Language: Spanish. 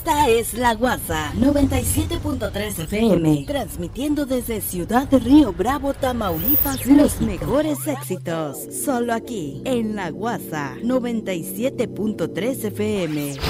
Esta es La Guasa 97.3 FM, transmitiendo desde Ciudad de Río Bravo, Tamaulipas, los mejores éxitos, solo aquí en La Guasa 97.3 FM.